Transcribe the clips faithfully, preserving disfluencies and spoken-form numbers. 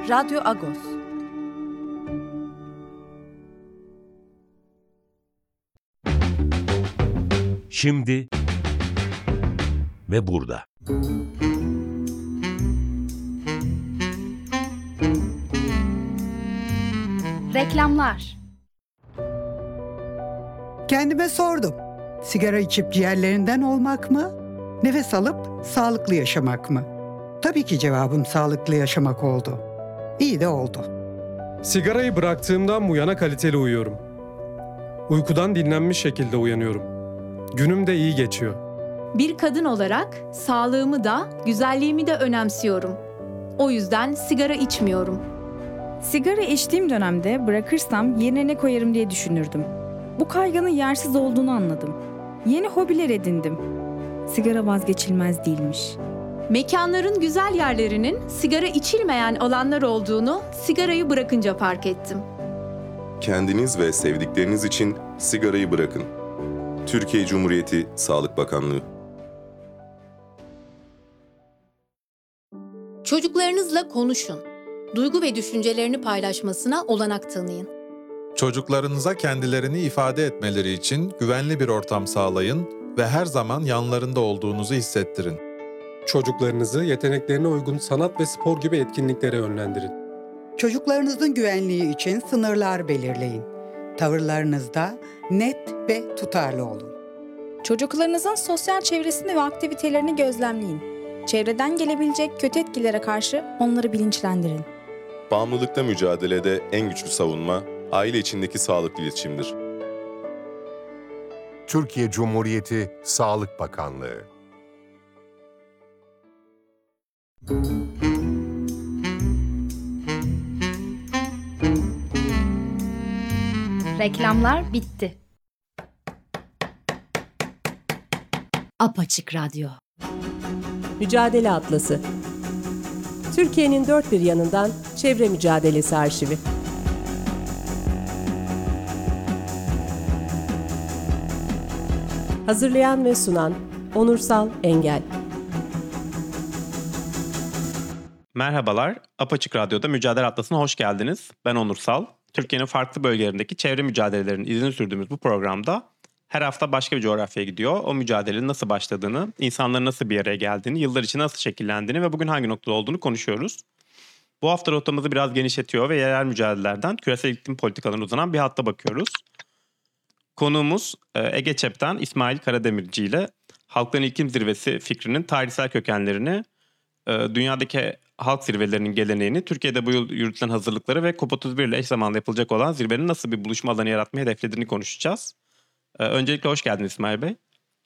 Radyo Agos. Şimdi ve burada. Reklamlar. Kendime sordum. Sigara içip ciğerlerinden olmak mı? Nefes alıp sağlıklı yaşamak mı? Tabii ki cevabım sağlıklı yaşamak oldu. İyi de oldu. Sigarayı bıraktığımdan bu yana kaliteli uyuyorum. Uykudan dinlenmiş şekilde uyanıyorum. Günüm de iyi geçiyor. Bir kadın olarak sağlığımı da, güzelliğimi de önemsiyorum. O yüzden sigara içmiyorum. Sigara içtiğim dönemde bırakırsam yerine ne koyarım diye düşünürdüm. Bu kaygının yersiz olduğunu anladım. Yeni hobiler edindim. Sigara vazgeçilmez değilmiş. Mekanların güzel yerlerinin sigara içilmeyen alanlar olduğunu sigarayı bırakınca fark ettim. Kendiniz ve sevdikleriniz için sigarayı bırakın. Türkiye Cumhuriyeti Sağlık Bakanlığı. Çocuklarınızla konuşun. Duygu ve düşüncelerini paylaşmasına olanak tanıyın. Çocuklarınıza kendilerini ifade etmeleri için güvenli bir ortam sağlayın ve her zaman yanlarında olduğunuzu hissettirin. Çocuklarınızı yeteneklerine uygun sanat ve spor gibi etkinliklere yönlendirin. Çocuklarınızın güvenliği için sınırlar belirleyin. Tavırlarınızda net ve tutarlı olun. Çocuklarınızın sosyal çevresini ve aktivitelerini gözlemleyin. Çevreden gelebilecek kötü etkilere karşı onları bilinçlendirin. Bağımlılıkta mücadelede en güçlü savunma, aile içindeki sağlıklı iletişimdir. Türkiye Cumhuriyeti Sağlık Bakanlığı. Reklamlar bitti. Apaçık Radyo. Mücadele Atlası. Türkiye'nin dört bir yanından çevre mücadelesi arşivi. Hazırlayan ve sunan Onursal Engel. Merhabalar, Apaçık Radyo'da Mücadele Atlası'na hoş geldiniz. Ben Onursal. Türkiye'nin farklı bölgelerindeki çevre mücadelelerinin izini sürdüğümüz bu programda her hafta başka bir coğrafyaya gidiyor. O mücadelenin nasıl başladığını, insanların nasıl bir araya geldiğini, yıllar içinde nasıl şekillendiğini ve bugün hangi noktada olduğunu konuşuyoruz. Bu hafta rotamızı biraz genişletiyor ve yerel mücadelelerden küresel iklim politikalarına uzanan bir hatta bakıyoruz. Konuğumuz Ege Çep'ten İsmail Karademirci ile Halkların İklim Zirvesi fikrinin tarihsel kökenlerini, dünyadaki halk zirvelerinin geleneğini, Türkiye'de bu yıl yürütülen hazırlıkları ve COP otuz bir ile eş zamanlı yapılacak olan zirvenin nasıl bir buluşma alanı yaratmayı hedeflediğini konuşacağız. Öncelikle hoş geldiniz İsmail Bey.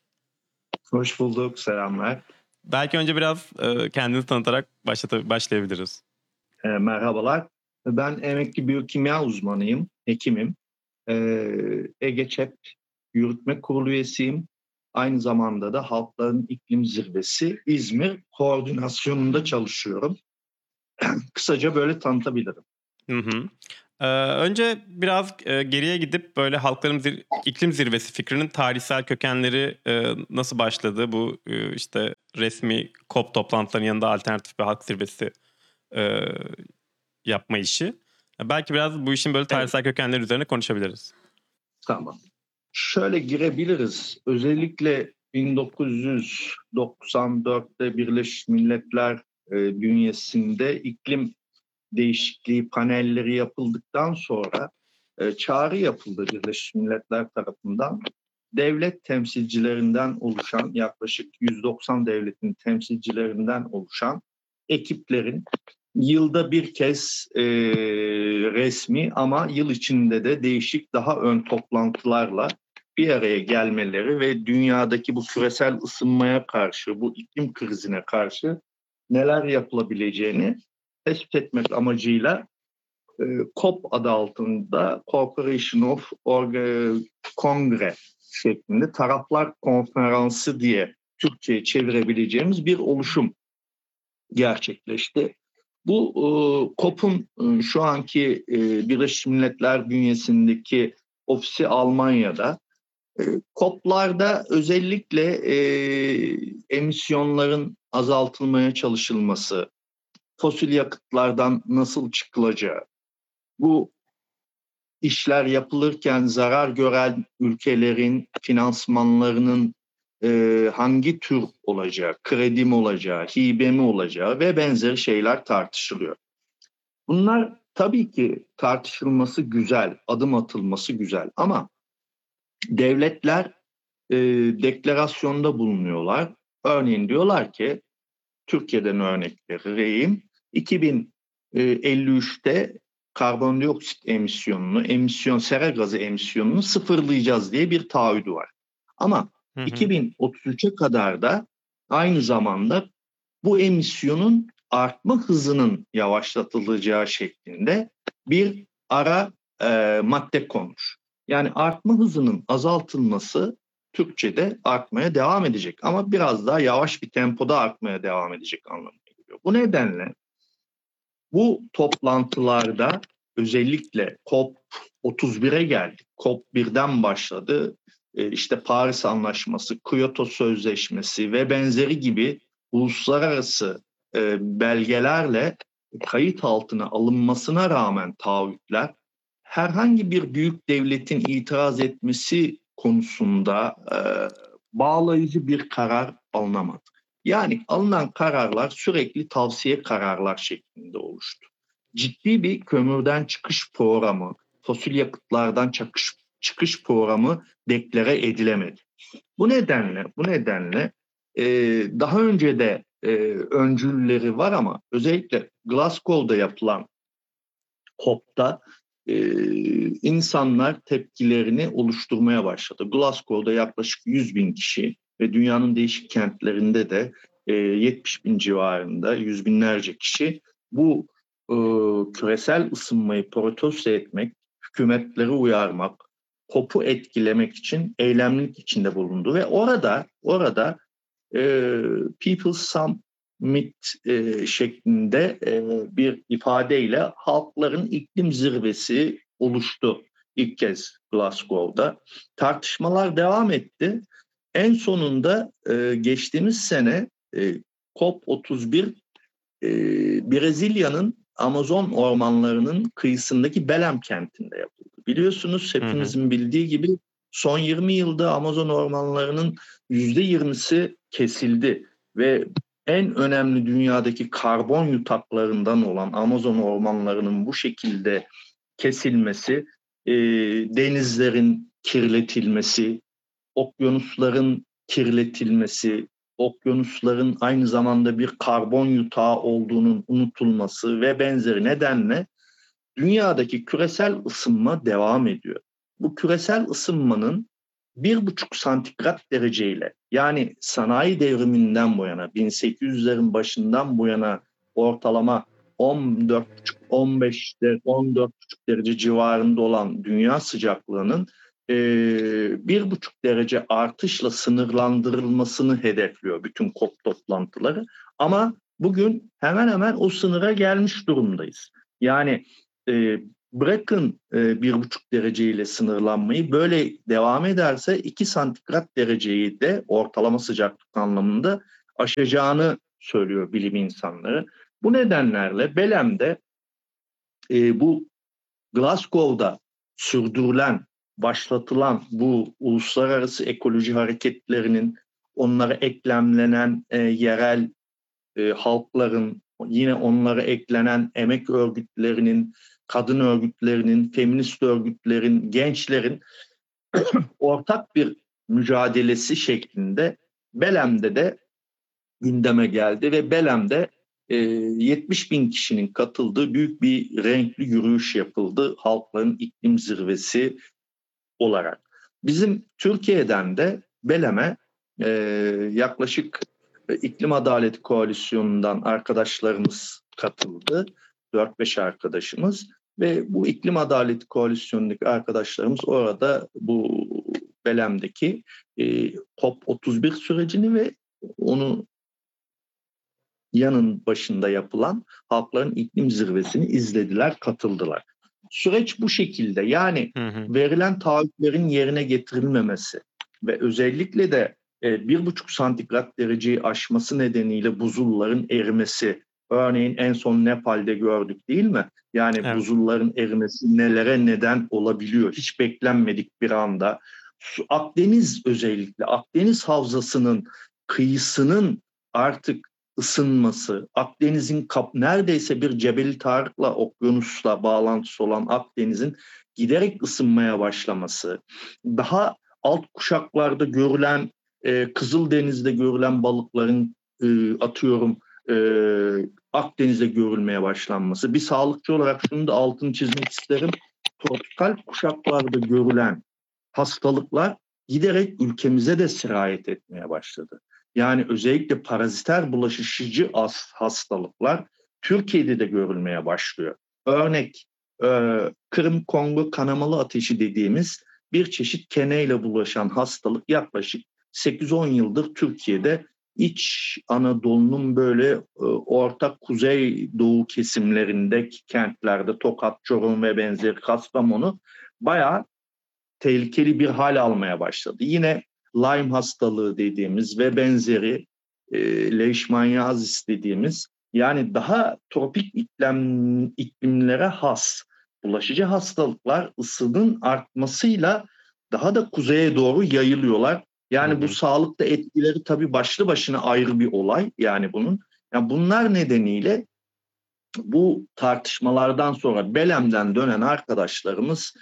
Hoş bulduk, selamlar. Belki önce biraz kendinizi tanıtarak başlat- başlayabiliriz. E, merhabalar, ben emekli biyokimya uzmanıyım, hekimim. E, Ege Çep Yürütme Kurulu üyesiyim. Aynı zamanda da Halkların İklim Zirvesi İzmir koordinasyonunda çalışıyorum. Kısaca böyle tanıtabilirim. Hı hı. Ee, önce biraz e, geriye gidip böyle Halkların Zir- İklim Zirvesi fikrinin tarihsel kökenleri e, nasıl başladı? Bu e, işte resmi COP toplantılarının yanında alternatif bir halk zirvesi e, yapma işi. Belki biraz bu işin böyle tarihsel evet. kökenleri üzerine konuşabiliriz. Tamam. Şöyle girebiliriz. Özellikle bin dokuz yüz doksan dörtte Birleşmiş Milletler e, bünyesinde iklim değişikliği panelleri yapıldıktan sonra e, çağrı yapıldı Birleşmiş Milletler tarafından. Devlet temsilcilerinden oluşan, yaklaşık yüz doksan devletin temsilcilerinden oluşan ekiplerin yılda bir kez e, resmi ama yıl içinde de değişik daha ön toplantılarla bir araya gelmeleri ve dünyadaki bu küresel ısınmaya karşı, bu iklim krizine karşı neler yapılabileceğini tespit etmek amacıyla e, COP adı altında Corporation of Org- Kongre şeklinde taraflar konferansı diye Türkçe'ye çevirebileceğimiz bir oluşum gerçekleşti. Bu e, COP'un e, şu anki e, Birleşmiş Milletler bünyesindeki ofisi Almanya'da. E, COP'larda özellikle e, emisyonların azaltılmaya çalışılması, fosil yakıtlardan nasıl çıkılacağı, bu işler yapılırken zarar gören ülkelerin finansmanlarının e, hangi tür olacağı, kredi mi olacağı, hibe mi olacağı ve benzeri şeyler tartışılıyor. Bunlar tabii ki tartışılması güzel, adım atılması güzel ama devletler e, deklarasyonda bulunuyorlar. Örneğin diyorlar ki, Türkiye'den örnek vereyim, iki bin elli üçte karbondioksit emisyonunu, emisyon sera gazı emisyonunu sıfırlayacağız diye bir taahhüdü var. Ama Hı hı. iki bin otuz üçe kadar da aynı zamanda bu emisyonun artma hızının yavaşlatılacağı şeklinde bir ara e, madde konmuş. Yani artma hızının azaltılması Türkçe'de artmaya devam edecek ama biraz daha yavaş bir tempoda artmaya devam edecek anlamına geliyor. Bu nedenle bu toplantılarda özellikle COP otuz bire geldik. COP birden başladı. E, işte Paris Anlaşması, Kyoto Sözleşmesi ve benzeri gibi uluslararası e, belgelerle kayıt altına alınmasına rağmen taahhütler, herhangi bir büyük devletin itiraz etmesi konusunda e, bağlayıcı bir karar alınamadı. Yani alınan kararlar sürekli tavsiye kararlar şeklinde oluştu. Ciddi bir kömürden çıkış programı, fosil yakıtlardan çıkış, çıkış programı deklare edilemedi. Bu nedenle, bu nedenle e, daha önce de e, öncülleri var ama özellikle Glasgow'da yapılan COP'ta e, insanlar tepkilerini oluşturmaya başladı. Glasgow'da yaklaşık yüz bin kişi ve dünyanın değişik kentlerinde de e, yetmiş bin civarında yüz binlerce kişi bu e, küresel ısınmayı protesto etmek, hükümetleri uyarmak, COP'u etkilemek için eylemlilik içinde bulundu ve orada orada e, People's Summit e, şeklinde e, bir ifadeyle halkların iklim zirvesi oluştu ilk kez Glasgow'da. Tartışmalar devam etti. En sonunda e, geçtiğimiz sene e, COP otuz bir e, Brezilya'nın Amazon ormanlarının kıyısındaki Belém kentinde yapıldı. Biliyorsunuz hepimizin hı hı. bildiği gibi son yirmi yılda Amazon ormanlarının yüzde yirmisi kesildi ve en önemli dünyadaki karbon yutaklarından olan Amazon ormanlarının bu şekilde kesilmesi, e, denizlerin kirletilmesi, okyanusların kirletilmesi, okyanusların aynı zamanda bir karbon yutağı olduğunun unutulması ve benzeri nedenle dünyadaki küresel ısınma devam ediyor. Bu küresel ısınmanın bir buçuk santigrat dereceyle, yani sanayi devriminden bu yana, bin sekiz yüzlerin başından bu yana ortalama on dört buçuk on beş on dört buçuk derece civarında olan dünya sıcaklığının bir buçuk derece artışla sınırlandırılmasını hedefliyor bütün COP toplantıları. Ama bugün hemen hemen o sınıra gelmiş durumdayız. Yani e, bırakın e, bir buçuk dereceyle sınırlanmayı, böyle devam ederse iki santigrat dereceyi de ortalama sıcaklık anlamında aşacağını söylüyor bilim insanları. Bu nedenlerle Belém'de e, bu Glasgow'da sürdürülen, başlatılan bu uluslararası ekoloji hareketlerinin, onlara eklemlenen e, yerel e, halkların, yine onlara eklenen emek örgütlerinin, kadın örgütlerinin, feminist örgütlerin, gençlerin ortak bir mücadelesi şeklinde Belém'de de gündeme geldi ve Belém'de e, yetmiş bin kişinin katıldığı büyük bir renkli yürüyüş yapıldı halkların iklim zirvesi olarak. Bizim Türkiye'den de Belém'e e, yaklaşık e, İklim Adaleti Koalisyonu'ndan arkadaşlarımız katıldı. dört beş arkadaşımız ve bu İklim Adaleti Koalisyonu'ndaki arkadaşlarımız orada bu Belém'deki e, COP otuz bir sürecini ve onu yanın başında yapılan halkların iklim zirvesini izlediler, katıldılar. Süreç bu şekilde, yani hı hı. verilen taahhütlerin yerine getirilmemesi ve özellikle de e, bir buçuk santigrat dereceyi aşması nedeniyle buzulların erimesi Örneğin en son Nepal'de gördük değil mi? Yani Evet. buzulların erimesi nelere neden olabiliyor? Hiç beklenmedik bir anda. Su- Akdeniz özellikle Akdeniz havzasının kıyısının artık ısınması, Akdeniz'in kap, neredeyse bir Cebeli Tarık'la okyanusla bağlantısı olan Akdeniz'in giderek ısınmaya başlaması, daha alt kuşaklarda görülen e, Kızıldeniz'de görülen balıkların e, atıyorum e, Akdeniz'de görülmeye başlanması. Bir sağlıkçı olarak şunu da altını çizmek isterim. Tropikal kuşaklarda görülen hastalıklar giderek ülkemize de sirayet etmeye başladı. Yani özellikle paraziter bulaşıcı as- hastalıklar Türkiye'de de görülmeye başlıyor. Örnek e, Kırım Kongo kanamalı ateşi dediğimiz bir çeşit keneyle bulaşan hastalık yaklaşık sekiz on yıldır Türkiye'de İç Anadolu'nun böyle e, orta kuzey doğu kesimlerindeki kentlerde Tokat, Çorum ve benzeri Kastamonu bayağı tehlikeli bir hal almaya başladı. Yine Lyme hastalığı dediğimiz ve benzeri e, Leishmaniasis dediğimiz yani daha tropik iklim, iklimlere has bulaşıcı hastalıklar ısının artmasıyla daha da kuzeye doğru yayılıyorlar. Yani Hı hı. bu sağlıkta etkileri tabii başlı başına ayrı bir olay yani bunun. Yani bunlar nedeniyle bu tartışmalardan sonra Belem'den dönen arkadaşlarımız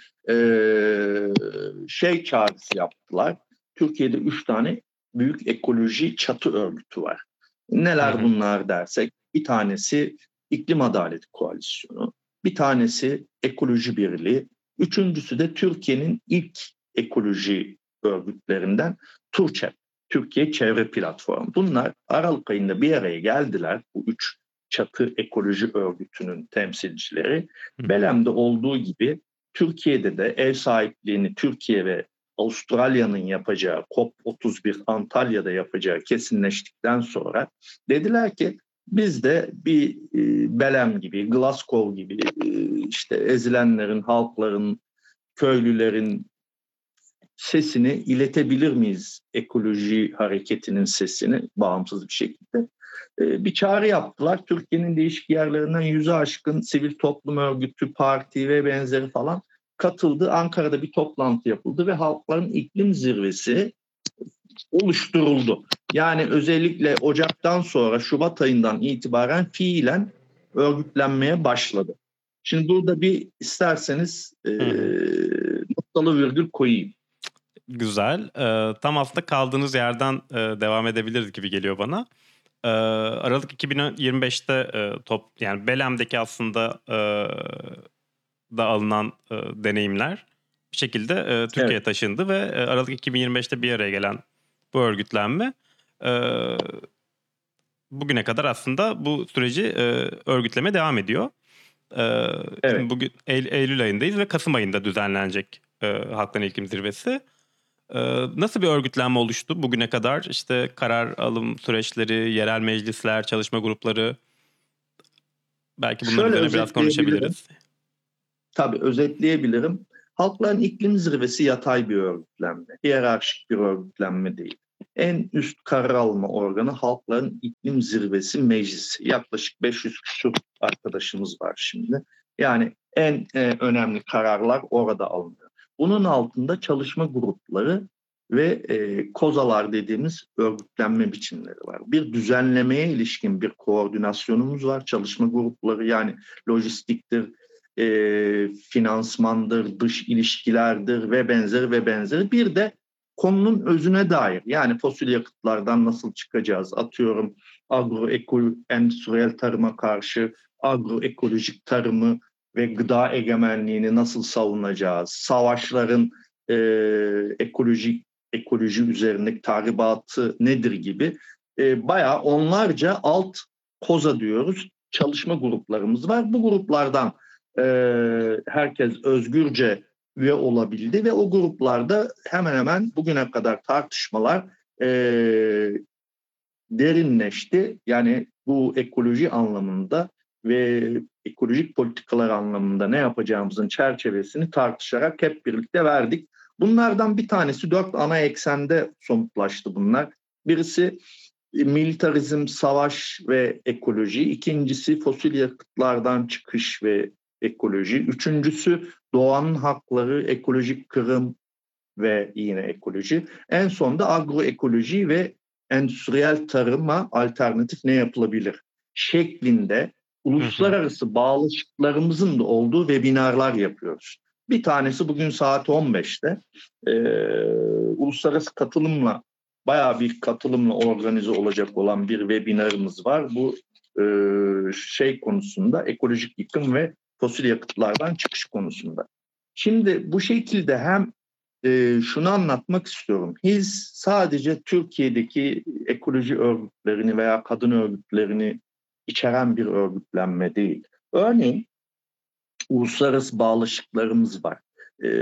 eee, şey çağrısı yaptılar. Türkiye'de üç tane büyük ekoloji çatı örgütü var. Neler Hı hı. bunlar dersek bir tanesi İklim Adaleti Koalisyonu, bir tanesi Ekoloji Birliği, üçüncüsü de Türkiye'nin ilk ekoloji örgütlerinden TURÇEP, Türkiye Çevre Platformu. Bunlar Aralık ayında bir araya geldiler bu üç çatı ekoloji örgütünün temsilcileri. Hı. Belem'de olduğu gibi Türkiye'de de ev sahipliğini Türkiye ve Avustralya'nın yapacağı COP otuz bir Antalya'da yapacağı kesinleştikten sonra dediler ki biz de bir e, Belem gibi, Glasgow gibi e, işte ezilenlerin, halkların, köylülerin sesini iletebilir miyiz? Ekoloji hareketinin sesini bağımsız bir şekilde. Ee, bir çağrı yaptılar. Türkiye'nin değişik yerlerinden yüze aşkın sivil toplum örgütü, parti ve benzeri falan katıldı. Ankara'da bir toplantı yapıldı ve halkların iklim zirvesi oluşturuldu. Yani özellikle Ocak'tan sonra Şubat ayından itibaren fiilen örgütlenmeye başladı. Şimdi burada bir isterseniz e, noktalı virgül koyayım. Güzel. Ee, tam aslında kaldığınız yerden e, devam edebiliriz gibi geliyor bana. Ee, Aralık iki bin yirmi beşte e, top yani Belem'deki aslında e, da alınan e, deneyimler bir şekilde e, Türkiye'ye Evet. taşındı ve e, Aralık iki bin yirmi beşte bir araya gelen bu örgütlenme e, bugüne kadar aslında bu süreci e, örgütleme devam ediyor. E, Evet. Şimdi bugün Eylül, Eylül ayındayız ve Kasım ayında düzenlenecek e, Halkların İklim Zirvesi. Ee, nasıl bir örgütlenme oluştu bugüne kadar? İşte karar alım süreçleri, yerel meclisler, çalışma grupları. Belki bunların Şöyle üzerine biraz konuşabiliriz. Tabii özetleyebilirim. Halkların İklim Zirvesi yatay bir örgütlenme. Hiyerarşik bir örgütlenme değil. En üst karar alma organı Halkların İklim Zirvesi Meclisi. Yaklaşık beş yüz küsur arkadaşımız var şimdi. Yani en e, önemli kararlar orada alınıyor. Bunun altında çalışma grupları ve e, kozalar dediğimiz örgütlenme biçimleri var. Bir düzenlemeye ilişkin bir koordinasyonumuz var. Çalışma grupları yani lojistiktir, e, finansmandır, dış ilişkilerdir ve benzeri ve benzeri. Bir de konunun özüne dair yani fosil yakıtlardan nasıl çıkacağız atıyorum agroendüstriyel tarıma karşı agroekolojik tarımı ve gıda egemenliğini nasıl savunacağız? Savaşların e, ekolojik ekoloji üzerindeki tahribatı nedir gibi e, bayağı onlarca alt koza diyoruz çalışma gruplarımız var. Bu gruplardan e, herkes özgürce üye olabildi ve o gruplarda hemen hemen bugüne kadar tartışmalar e, derinleşti. Yani bu ekoloji anlamında ve ekolojik politikalar anlamında ne yapacağımızın çerçevesini tartışarak hep birlikte verdik. Bunlardan bir tanesi dört ana eksende somutlaştı bunlar. Birisi militarizm, savaş ve ekoloji. İkincisi fosil yakıtlardan çıkış ve ekoloji. Üçüncüsü doğanın hakları, ekolojik kırım ve yine ekoloji. En sonunda agroekoloji ve endüstriyel tarıma alternatif ne yapılabilir şeklinde uluslararası bağlılıklarımızın da olduğu webinarlar yapıyoruz. Bir tanesi bugün saat on beşte e, uluslararası katılımla, bayağı bir katılımla organize olacak olan bir webinarımız var. Bu e, şey konusunda, ekolojik yıkım ve fosil yakıtlardan çıkış konusunda. Şimdi bu şekilde hem e, şunu anlatmak istiyorum. Biz sadece Türkiye'deki ekoloji örgütlerini veya kadın örgütlerini içeren bir örgütlenme değil. Örneğin uluslararası bağlaşıklarımız var. Ee,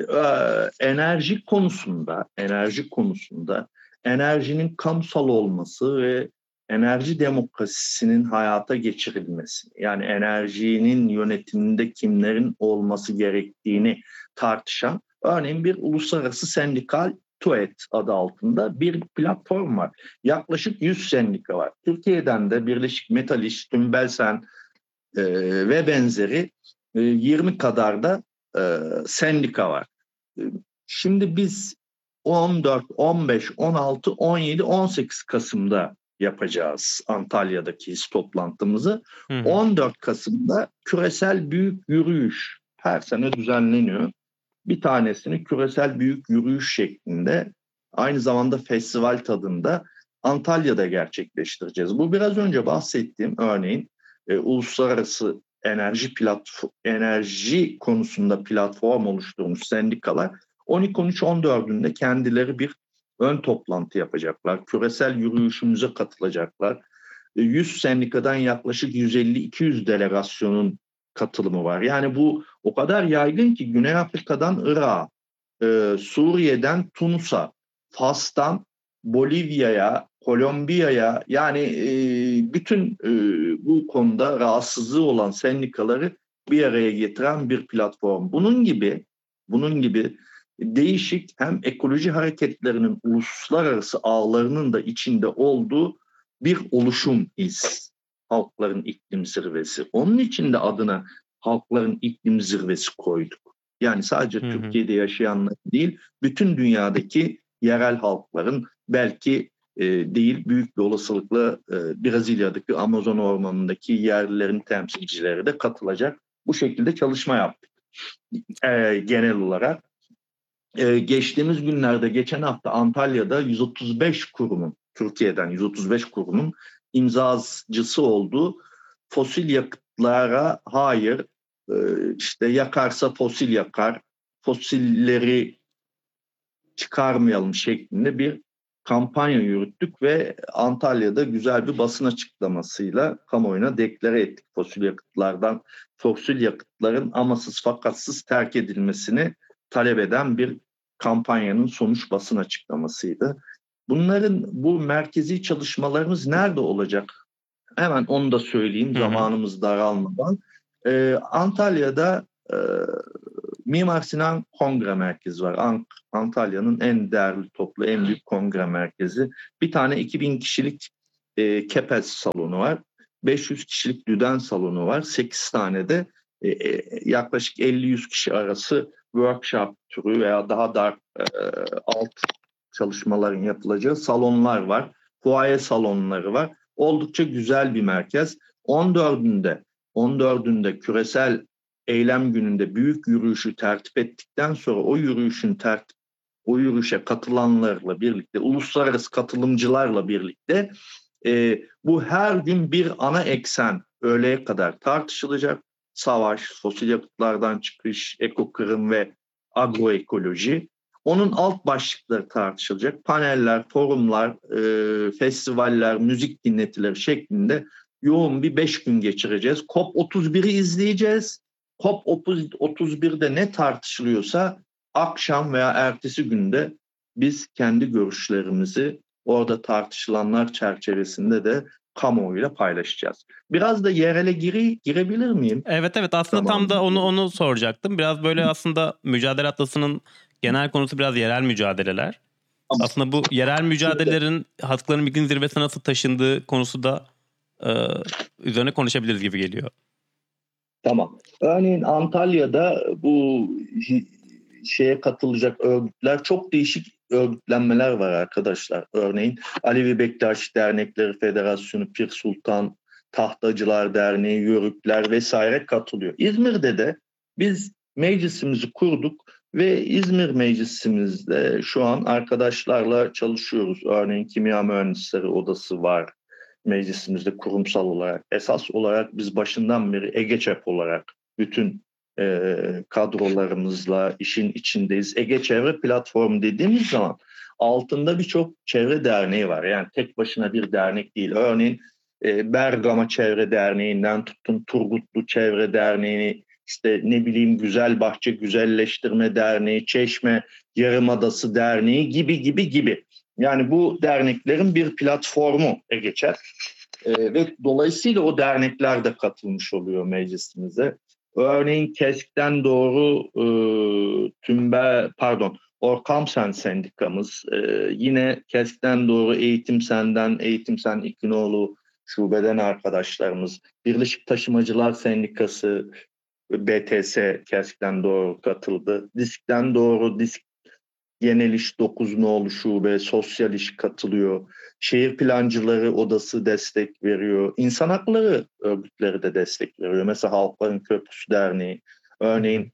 enerji konusunda, enerji konusunda enerjinin kamusal olması ve enerji demokrasisinin hayata geçirilmesi, yani enerjinin yönetiminde kimlerin olması gerektiğini tartışan, örneğin bir uluslararası sendikal TUET adı altında bir platform var. Yaklaşık yüz sendika var. Türkiye'den de Birleşik Metal İş, Tümbelsen e, ve benzeri e, yirmi kadar da e, sendika var. E, şimdi biz on dört, on beş, on altı, on yedi, on sekiz Kasım'da yapacağız Antalya'daki toplantımızı. Hı hı. on dört Kasım'da küresel büyük yürüyüş her sene düzenleniyor. Bir tanesini küresel büyük yürüyüş şeklinde, aynı zamanda festival tadında Antalya'da gerçekleştireceğiz. Bu biraz önce bahsettiğim örneğin e, uluslararası enerji platform, enerji konusunda platform oluşturmuş sendikalar on iki, on üç, on dördünde kendileri bir ön toplantı yapacaklar. Küresel yürüyüşümüze katılacaklar. E, yüz sendikadan yaklaşık yüz elli iki yüz delegasyonun katılımı var. Yani bu o kadar yaygın ki Güney Afrika'dan Irak'a, e, Suriye'den Tunus'a, Fas'tan Bolivya'ya, Kolombiya'ya, yani e, bütün e, bu konuda rahatsızlığı olan sendikaları bir araya getiren bir platform. Bunun gibi, bunun gibi değişik hem ekoloji hareketlerinin uluslararası ağlarının da içinde olduğu bir oluşum iz. Halkların İklim Zirvesi. Onun için de adına Halkların İklim Zirvesi koyduk. Yani sadece hı hı. Türkiye'de yaşayanlar değil, bütün dünyadaki yerel halkların, belki e, değil büyük bir olasılıkla e, Brezilya'daki Amazon ormanındaki yerlilerin temsilcileri de katılacak. Bu şekilde çalışma yaptık e, genel olarak. E, geçtiğimiz günlerde, geçen hafta Antalya'da yüz otuz beş kurumun, Türkiye'den yüz otuz beş kurumun imzacısı olduğu fosil yakıtlara hayır, işte yakarsa fosil yakar, fosilleri çıkarmayalım şeklinde bir kampanya yürüttük ve Antalya'da güzel bir basın açıklamasıyla kamuoyuna deklare ettik. Fosil yakıtlardan, fosil yakıtların amasız fakatsız terk edilmesini talep eden bir kampanyanın sonuç basın açıklamasıydı. Bunların, bu merkezi çalışmalarımız nerede olacak? Hemen onu da söyleyeyim, hı hı. zamanımız daralmadan. Ee, Antalya'da e, Mimar Sinan Kongre Merkezi var. Ant- Antalya'nın en değerli toplu, en büyük kongre merkezi. Bir tane iki bin kişilik e, Kepez salonu var. beş yüz kişilik Düden salonu var. sekiz tane de e, e, yaklaşık elli yüz kişi arası workshop türü veya daha dar e, alt çalışmaların yapılacağı salonlar var. Fuaye salonları var. Oldukça güzel bir merkez. on dördünde on dördünde küresel eylem gününde büyük yürüyüşü tertip ettikten sonra o yürüyüşün tertip o yürüyüşe katılanlarla birlikte, uluslararası katılımcılarla birlikte e, bu her gün bir ana eksen öğleye kadar tartışılacak. Savaş, fosil yakıtlardan çıkış, ekokırım ve agroekoloji. Onun alt başlıkları tartışılacak. Paneller, forumlar, e, festivaller, müzik dinletileri şeklinde yoğun bir beş gün geçireceğiz. COP otuz biri izleyeceğiz. COP otuz birde ne tartışılıyorsa akşam veya ertesi günde biz kendi görüşlerimizi orada tartışılanlar çerçevesinde de kamuoyuyla paylaşacağız. Biraz da yerele gire, girebilir miyim? Evet evet, aslında tamam. Tam da onu onu soracaktım. Biraz böyle aslında Mücadele Atlası'nın genel konusu biraz yerel mücadeleler. Aslında bu yerel mücadelelerin Hatıkların Bir Gün Zirvesi'ne nasıl taşındığı konusu da e, üzerine konuşabiliriz gibi geliyor. Tamam. Örneğin Antalya'da bu şeye katılacak örgütler, çok değişik örgütlenmeler var arkadaşlar. Örneğin Alevi Bektaşi Dernekleri Federasyonu, Pir Sultan Tahtacılar Derneği, Yörükler vesaire katılıyor. İzmir'de de biz meclisimizi kurduk ve İzmir meclisimizde şu an arkadaşlarla çalışıyoruz. Örneğin Kimya Mühendisleri Odası var meclisimizde kurumsal olarak. Esas olarak biz başından beri EGEÇEP olarak bütün e, kadrolarımızla işin içindeyiz. Ege Çevre Platformu dediğimiz zaman altında birçok çevre derneği var. Yani tek başına bir dernek değil. Örneğin e, Bergama Çevre Derneği'nden tutun Turgutlu Çevre Derneği'ni, işte ne bileyim Güzelbahçe Güzelleştirme Derneği, Çeşme Yarımadası Derneği gibi gibi gibi. Yani bu derneklerin bir platformu EGEÇEP ee, ve dolayısıyla o dernekler de katılmış oluyor meclisimize. Örneğin KESK'ten doğru e, Tümbe, pardon Orkamsen sendikamız, e, yine KESK'ten doğru Eğitim Sen'den, Eğitim Sen İkinoğlu şubeden arkadaşlarımız, Birleşik Taşımacılar Sendikası, B T S KESK'ten doğru katıldı. DİSK'ten doğru DİSK Genel İş dokuz Nolu Şube, Sosyal İş katılıyor. Şehir Plancıları Odası destek veriyor. İnsan hakları örgütleri de destek veriyor. Mesela Halkların Köprüsü Derneği, örneğin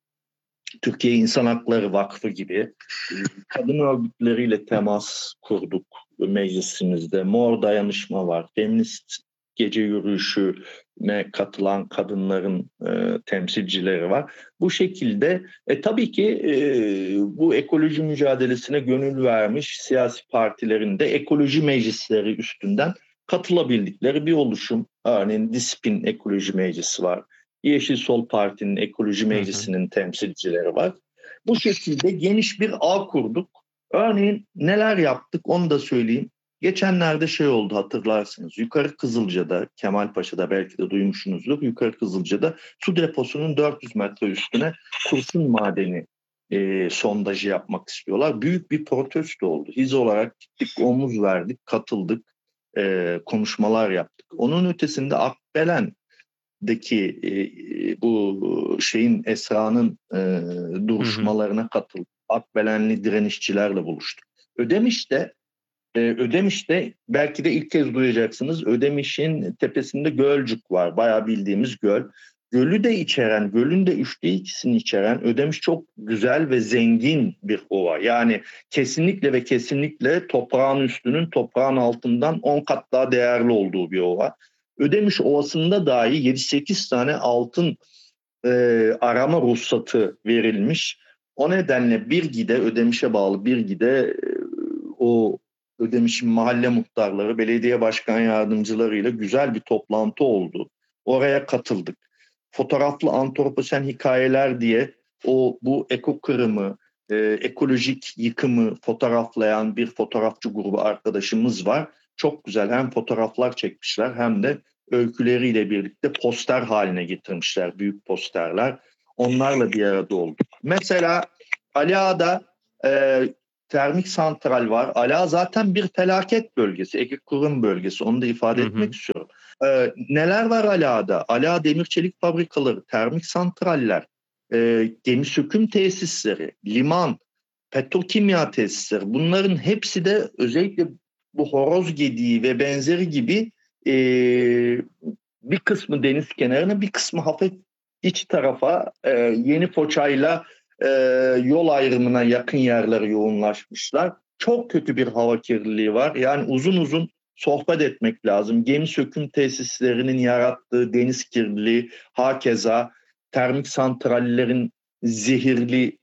Türkiye İnsan Hakları Vakfı gibi kadın örgütleriyle temas kurduk meclisimizde. Mor Dayanışma var, Feminist Gece Yürüyüşü'ne katılan kadınların e, temsilcileri var. Bu şekilde e, tabii ki e, bu ekoloji mücadelesine gönül vermiş siyasi partilerin de ekoloji meclisleri üstünden katılabildikleri bir oluşum. Örneğin DİSP'in ekoloji meclisi var. Yeşil Sol Parti'nin ekoloji meclisinin hı hı. temsilcileri var. Bu şekilde geniş bir ağ kurduk. Örneğin neler yaptık onu da söyleyeyim. Geçenlerde şey oldu, hatırlarsınız. Yukarı Kızılca'da, Kemalpaşa'da belki de duymuşsunuzdur. Yukarı Kızılca'da su deposunun dört yüz metre üstüne kurşun madeni e, sondajı yapmak istiyorlar. Büyük bir protesto oldu. Hiz olarak gittik, omuz verdik, katıldık, e, konuşmalar yaptık. Onun ötesinde Akbelen'deki e, bu şeyin, Esra'nın e, duruşmalarına katıldık. Akbelenli direnişçilerle buluştuk. Ödemiş'te Ödemiş'te belki de ilk kez duyacaksınız. Ödemiş'in tepesinde Gölcük var. Bayağı bildiğimiz göl. Gölü de içeren, gölün de üçte ikisini içeren Ödemiş çok güzel ve zengin bir ova. Yani kesinlikle ve kesinlikle toprağın üstünün toprağın altından on kat daha değerli olduğu bir ova. Ödemiş Ovası'nda dahi yedi sekiz tane altın e, arama ruhsatı verilmiş. O nedenle Birgi'de, Ödemiş'e bağlı Birgi'de e, o Ödemiş'in mahalle muhtarları, belediye başkan yardımcılarıyla güzel bir toplantı oldu. Oraya katıldık. Fotoğraflı antroposen hikayeler diye o bu eko kırımı, e, ekolojik yıkımı fotoğraflayan bir fotoğrafçı grubu arkadaşımız var. Çok güzel hem fotoğraflar çekmişler hem de öyküleriyle birlikte poster haline getirmişler, büyük posterler. Onlarla bir arada olduk. Mesela Ali Ağa'da e, termik santral var. Ala zaten bir felaket bölgesi, Ege kurum bölgesi. Onu da ifade hı hı. etmek istiyorum. Ee, neler var Ala'da? Ala demir çelik fabrikaları, termik santraller, e, gemi söküm tesisleri, liman, petrokimya tesisleri. Bunların hepsi de özellikle bu horoz gediği ve benzeri gibi e, bir kısmı deniz kenarına, bir kısmı hafif iç tarafa e, Yeni Foça'yla e, yol ayrımına yakın yerlere yoğunlaşmışlar. Çok kötü bir hava kirliliği var. Yani uzun uzun sohbet etmek lazım. Gemi söküm tesislerinin yarattığı deniz kirliliği, hakeza termik santrallerin zehirli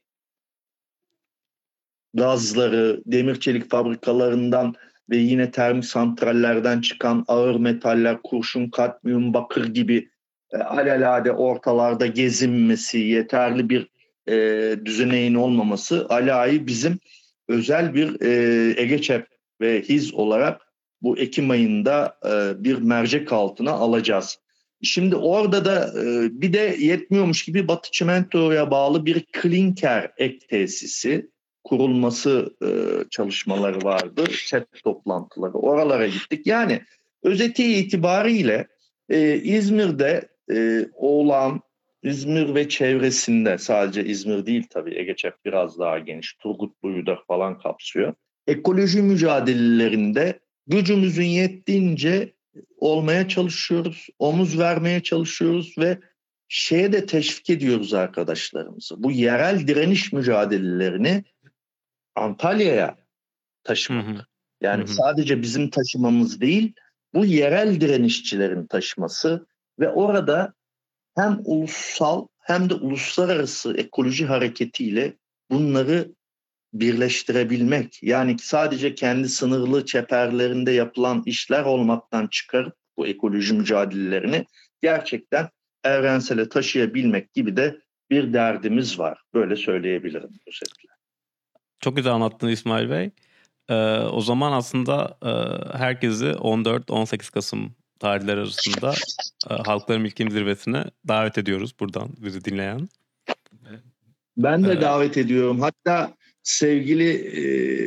gazları, demir çelik fabrikalarından ve yine termik santrallerden çıkan ağır metaller, kurşun, kadmiyum, bakır gibi e, alelade ortalarda gezinmesi, yeterli bir e, düzeneğin olmaması Ala'yı bizim özel bir e, EGEÇEP ve HİZ olarak bu Ekim ayında e, bir mercek altına alacağız. Şimdi orada da e, bir de yetmiyormuş gibi Batı Çimento'ya bağlı bir klinker ek tesisi. kurulması e, çalışmaları vardı. Chat toplantıları. Oralara gittik. Yani özeti itibariyle e, İzmir'de e, olan, İzmir ve çevresinde, sadece İzmir değil tabii, Ege-Çep biraz daha geniş, Turgutlu'yu da falan kapsıyor. Ekoloji mücadelelerinde gücümüzün yettiğince olmaya çalışıyoruz, omuz vermeye çalışıyoruz ve şeye de teşvik ediyoruz arkadaşlarımızı. Bu yerel direniş mücadelelerini Antalya'ya taşımak. Hı hı. Yani hı hı. sadece bizim taşımamız değil, bu yerel direnişçilerin taşıması ve orada hem ulusal hem de uluslararası ekoloji hareketiyle bunları birleştirebilmek. Yani sadece kendi sınırlı çeperlerinde yapılan işler olmaktan çıkarıp bu ekoloji mücadelelerini gerçekten evrensele taşıyabilmek gibi de bir derdimiz var. Böyle söyleyebilirim özetle. Çok güzel anlattın İsmail Bey. Ee, o zaman aslında e, herkesi on dört on sekiz Kasım tarihleri arasında e, Halkların İklim Zirvesi'ne davet ediyoruz buradan bizi dinleyen. Ben de ee, davet ediyorum. Hatta sevgili e,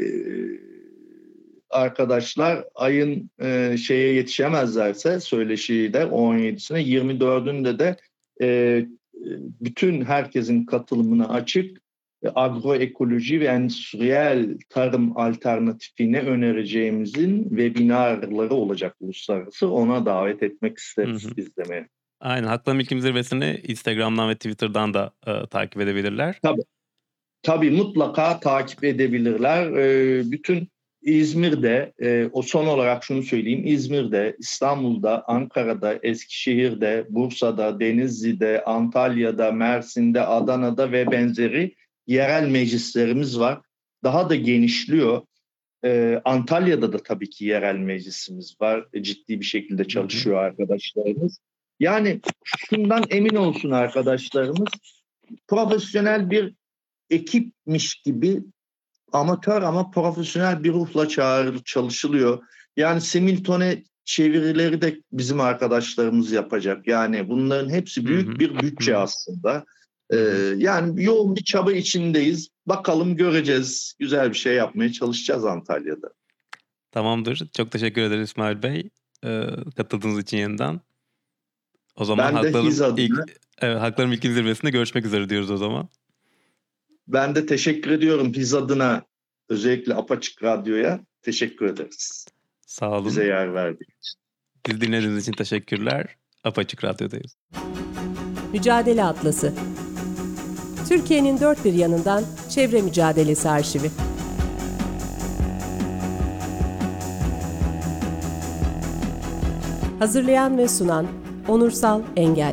arkadaşlar ayın e, şeye yetişemezlerse söyleşiyi de on yedisine yirmi dördünde de e, bütün herkesin katılımına açık e, agroekoloji ve endüstriyel tarım alternatifine önereceğimizin webinarları olacak uluslararası. Ona davet etmek isteriz hı hı. izlemeye. Aynen. Halkların İklim Zirvesi'ni Instagram'dan ve Twitter'dan da e, takip edebilirler. Tabii. Tabii mutlaka takip edebilirler. E, bütün İzmir'de, e, o son olarak şunu söyleyeyim. İzmir'de, İstanbul'da, Ankara'da, Eskişehir'de, Bursa'da, Denizli'de, Antalya'da, Mersin'de, Adana'da ve benzeri yerel meclislerimiz var. Daha da genişliyor. E, Antalya'da da tabii ki yerel meclisimiz var. E, ciddi bir şekilde çalışıyor hı hı. arkadaşlarımız. Yani şundan emin olsun arkadaşlarımız, profesyonel bir ekipmiş gibi amatör ama profesyonel bir ruhla çağrı çalışılıyor. Yani simultane çevirileri de bizim arkadaşlarımız yapacak. Yani bunların hepsi büyük hı hı. bir bütçe aslında. Ee, yani yoğun bir çaba içindeyiz. Bakalım göreceğiz. Güzel bir şey yapmaya çalışacağız Antalya'da. Tamamdır. Çok teşekkür ederiz İsmail Bey. Ee, katıldığınız için yeniden. O zaman ben de Halkların, ilk, evet, Halkların İklim Zirvesi'nde görüşmek üzere diyoruz o zaman. Ben de teşekkür ediyorum H İ Z adına, özellikle Apaçık Radyo'ya teşekkür ederiz. Sağ olun. Bize yer verdik. Biz dinlediğiniz için teşekkürler. Apaçık Radyo'dayız. Mücadele Atlası. Türkiye'nin dört bir yanından çevre mücadelesi arşivi. Hazırlayan ve sunan Onursal Engel.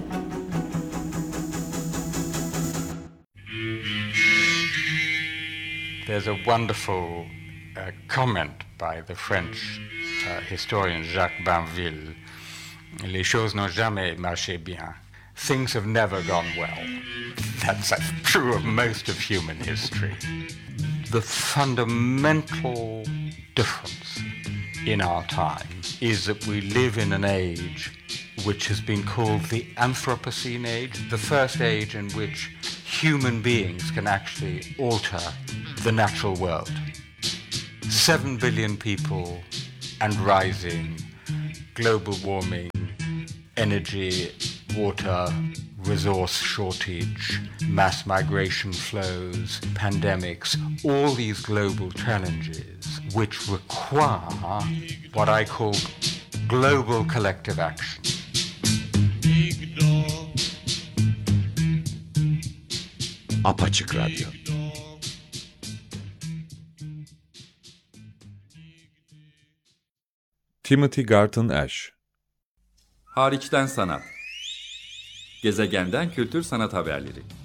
There's a wonderful uh, comment by the French uh, historian Jacques Banville. Les choses n'ont jamais marché bien. Things have never gone well. That's uh, true of most of human history. The fundamental difference in our time is that we live in an age which has been called the Anthropocene age, the first age in which human beings can actually alter the natural world. Seven billion people and rising, global warming, energy, water, resource shortage, mass migration flows, pandemics, all these global challenges which require what I call global collective action. Apaçık Radyo. Timothy Garton Ash. Hariçten sanat. Gezegenden kültür sanat haberleri.